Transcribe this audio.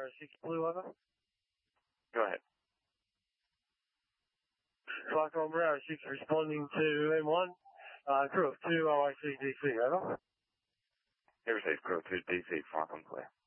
Bravo 6 Blue, over. Go ahead. Flight Control Bravo 6 responding to M1. Crew of 2, OIC DC, over. Here we say crew 2 DC, flight on clear.